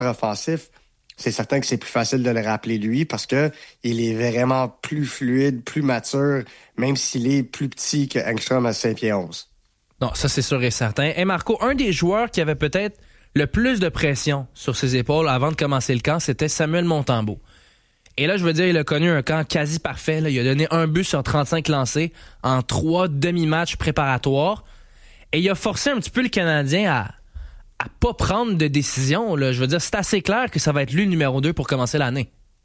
offensif, c'est certain que c'est plus facile de le rappeler lui parce que il est vraiment plus fluide, plus mature, même s'il est plus petit que Engstrom à 5 pieds 11. Non, ça c'est sûr et certain. Et Marco, un des joueurs qui avait peut-être le plus de pression sur ses épaules avant de commencer le camp, c'était Samuel Montembeault. Et là, je veux dire, il a connu un camp quasi parfait. Là. Il a donné un but sur 35 lancés en 3 demi-matchs préparatoires. Et il a forcé un petit peu le Canadien à pas prendre de décision. Là. Je veux dire, c'est assez clair que ça va être lui le numéro 2 pour commencer l'année.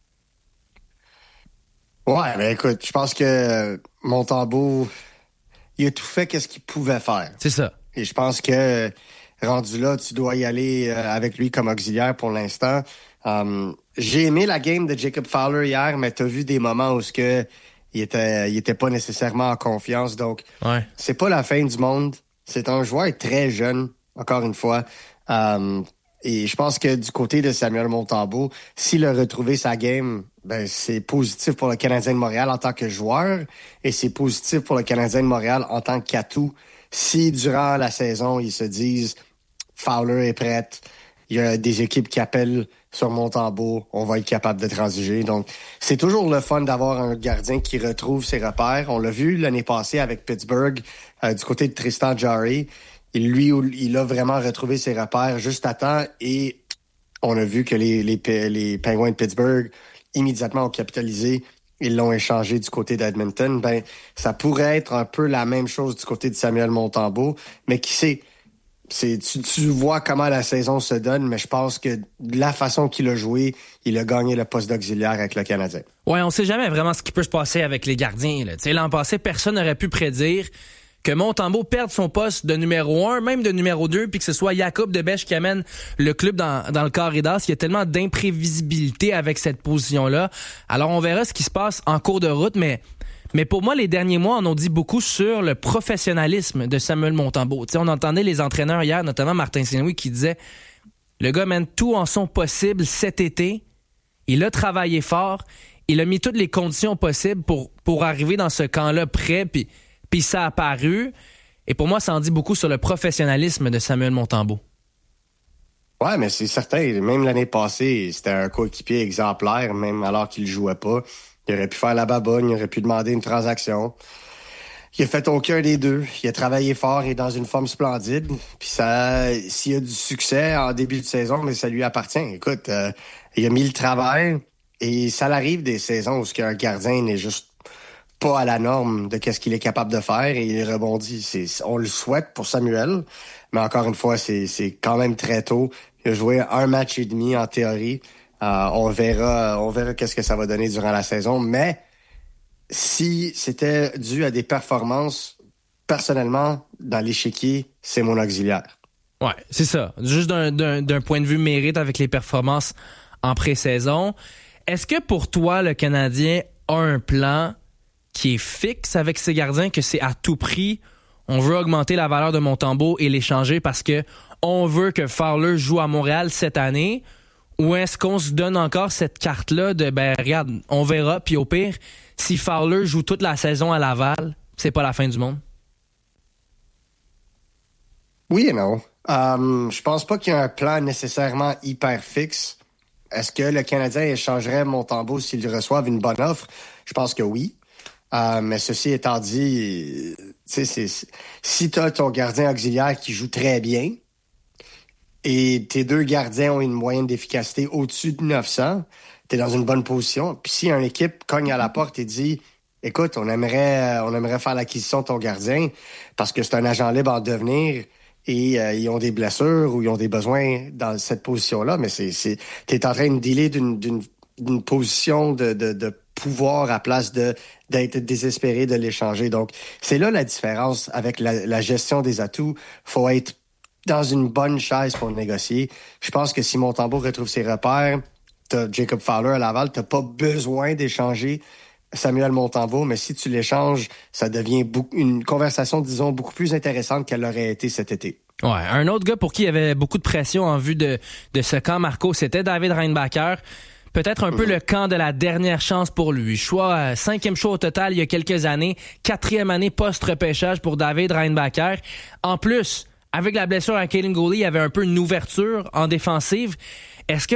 Ouais, mais écoute, je pense que Montembeault, il a tout fait qu'est-ce qu'il pouvait faire. C'est ça. Et je pense que rendu là, tu dois y aller avec lui comme auxiliaire pour l'instant. J'ai aimé la game de Jacob Fowler hier, mais t'as vu des moments où il était pas nécessairement en confiance. Donc, C'est pas la fin du monde. C'est un joueur très jeune, encore une fois. Et je pense que du côté de Samuel Montembeault, s'il a retrouvé sa game, ben c'est positif pour le Canadien de Montréal en tant que joueur et c'est positif pour le Canadien de Montréal en tant qu'atout. Si durant la saison, ils se disent Fowler est prête, il y a des équipes qui appellent sur Montembeault, on va être capable de transiger. Donc, c'est toujours le fun d'avoir un gardien qui retrouve ses repères. On l'a vu l'année passée avec Pittsburgh, du côté de Tristan Jarry. Il a vraiment retrouvé ses repères juste à temps et on a vu que les Penguins de Pittsburgh immédiatement ont capitalisé. Ils l'ont échangé du côté d'Edmonton. Ben, ça pourrait être un peu la même chose du côté de Samuel Montembeault, mais qui sait? Tu vois comment la saison se donne, mais je pense que de la façon qu'il a joué, il a gagné le poste d'auxiliaire avec le Canadien. Ouais, on sait jamais vraiment ce qui peut se passer avec les gardiens. Là. L'an passé, personne n'aurait pu prédire que Montembeault perde son poste de numéro 1, même de numéro 2, puis que ce soit Jacob Debesch qui amène le club dans le corridor. Il y a tellement d'imprévisibilité avec cette position-là. Alors, on verra ce qui se passe en cours de route, mais pour moi, les derniers mois, on a dit beaucoup sur le professionnalisme de Samuel Montembeault. On entendait les entraîneurs hier, notamment Martin Saint-Louis, qui disait « Le gars mène tout en son possible cet été. Il a travaillé fort. Il a mis toutes les conditions possibles pour arriver dans ce camp-là prêt. Puis ça a apparu. Et pour moi, ça en dit beaucoup sur le professionnalisme de Samuel Montembeault. Ouais, mais c'est certain. Même l'année passée, c'était un coéquipier exemplaire, même alors qu'il ne jouait pas. Il aurait pu faire la baboune, il aurait pu demander une transaction. Il a fait aucun des deux. Il a travaillé fort et dans une forme splendide. Puis s'il a du succès en début de saison, mais ça lui appartient. Écoute, il a mis le travail et ça l'arrive des saisons où un gardien n'est juste pas à la norme de qu'est-ce qu'il est capable de faire et il rebondit. On le souhaite pour Samuel, mais encore une fois, c'est quand même très tôt. Il a joué 1 match et demi en théorie. On verra qu'est-ce que ça va donner durant la saison, mais si c'était dû à des performances, personnellement, dans l'échiquier, c'est mon auxiliaire. Ouais, c'est ça. Juste d'un point de vue mérite avec les performances en pré-saison. Est-ce que pour toi, le Canadien a un plan qui est fixe avec ses gardiens, que c'est à tout prix, on veut augmenter la valeur de Montembeault et l'échanger parce que on veut que Fowler joue à Montréal cette année? Ou est-ce qu'on se donne encore cette carte-là de, regarde, on verra, puis au pire, si Fowler joue toute la saison à Laval, c'est pas la fin du monde? Oui et non. Je pense pas qu'il y ait un plan nécessairement hyper fixe. Est-ce que le Canadien échangerait Montembeault s'il reçoive une bonne offre? Je pense que oui. Mais ceci étant dit, si tu as ton gardien auxiliaire qui joue très bien, et tes 2 gardiens ont une moyenne d'efficacité au-dessus de 900, t'es dans une bonne position. Puis si une équipe cogne à la porte et dit « Écoute, on aimerait faire l'acquisition de ton gardien parce que c'est un agent libre en devenir et ils ont des blessures ou ils ont des besoins dans cette position-là. » Mais t'es en train de dealer d'une position de pouvoir à place d'être désespéré de l'échanger. Donc, c'est là la différence avec la gestion des atouts. Faut être dans une bonne chaise pour négocier. Je pense que si Montembeault retrouve ses repères, t'as Jacob Fowler à Laval, t'as pas besoin d'échanger Samuel Montembeault, mais si tu l'échanges, ça devient une conversation, disons, beaucoup plus intéressante qu'elle aurait été cet été. Ouais, un autre gars pour qui il y avait beaucoup de pression en vue de ce camp, Marco, c'était David Reinbacher. Peut-être un peu le camp de la dernière chance pour lui. 5e choix au total il y a quelques années, 4e année post-repêchage pour David Reinbacher. En plus, avec la blessure à Kaiden Guhle, il y avait un peu une ouverture en défensive. Est-ce que